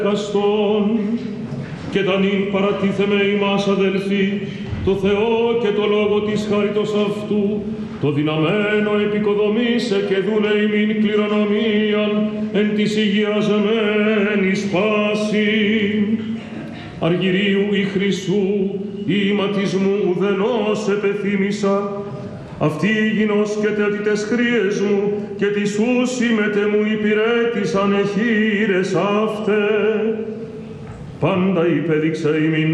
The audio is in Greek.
και τα νυν παρατίθεμε ημάς αδελφοί, το Θεό και το λόγο της χάριτος αυτού, το δυναμένο επικοδομήσε και δούλε ημίν κληρονομίαν εν της υγιαζεμένης πάση. Αργυρίου ή χρυσού ή ηματισμού ουδενός επεθύμησα, αυτή γινώσκεται ότι τες χρίες μου και τις ούσι μετε μου υπηρέτησαν εχείρες αυτέ. Πάντα υπέδειξε ημίν